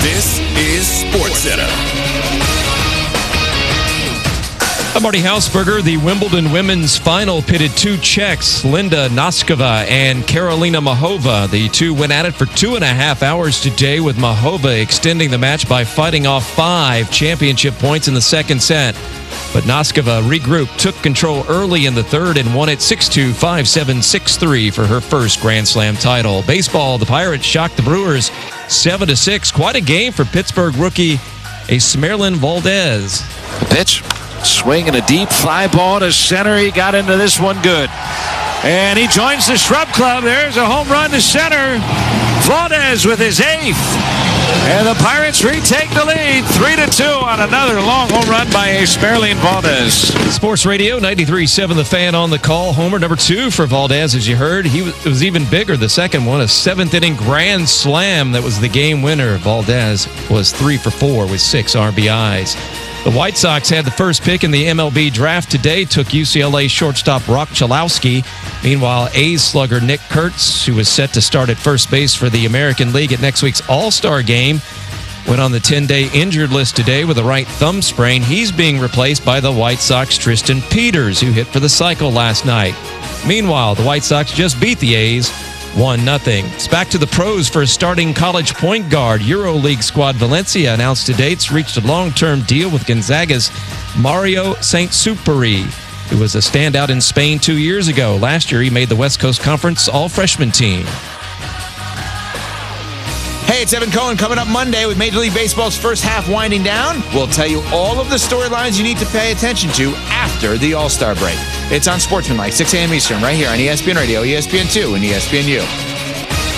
This is SportsCenter. I'm Marty Hausberger. The Wimbledon women's final pitted two Czechs, Linda Noskova and Karolina Mahova. The two went at it for 2.5 hours today, with Mahova extending the match by fighting off 5 championship points in the second set. But Noskova regrouped, took control early in the third, and won it 6-2, 5-7, 6-3 for her first Grand Slam title. Baseball, the Pirates shocked the Brewers 7-6. Quite a game for Pittsburgh rookie Esmeralyn Valdez. The pitch, swing and a deep fly ball to center. He got into this one good. And he joins the Shrub Club. There's a home run to center. Valdez with his 8th. And the Pirates retake the lead 3-2 on another long home run by Esmeralyn Valdez. Sports Radio 93.7 The Fan on the call. Homer number 2 for Valdez, as you heard. It was even bigger, the second one, a 7th-inning grand slam that was the game winner. Valdez was 3 for 4 with 6 RBIs. The White Sox had the first pick in the MLB draft today, took UCLA shortstop Rock Chalowski. Meanwhile, A's slugger Nick Kurtz, who was set to start at first base for the American League at next week's All-Star game, went on the 10-day injured list today with a right thumb sprain. He's being replaced by the White Sox Tristan Peters, who hit for the cycle last night. Meanwhile, the White Sox just beat the A's 1-0. It's back to the pros for a starting college point guard. EuroLeague squad Valencia announced today it's reached a long-term deal with Gonzaga's Mario Saint-Superi, who was a standout in Spain 2 years ago. Last year, he made the West Coast Conference all-freshman team. Hey, it's Evan Cohen. Coming up Monday with Major League Baseball's first half winding down, we'll tell you all of the storylines you need to pay attention to after the All-Star break. It's on Sportsmanlike, 6 a.m. Eastern, right here on ESPN Radio, ESPN2, and ESPNU.